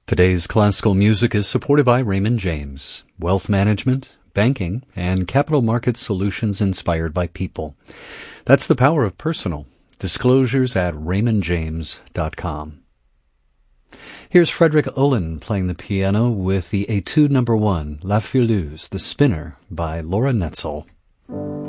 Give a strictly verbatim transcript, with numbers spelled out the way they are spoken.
Today's classical music is supported by Raymond James, wealth management, banking, and capital market solutions inspired by people. That's the power of personal. Disclosures at raymond james dot com. Here's Frederick Ullin playing the piano with the Etude Number One, La Furieuse, The Spinner, by Laura Netzel.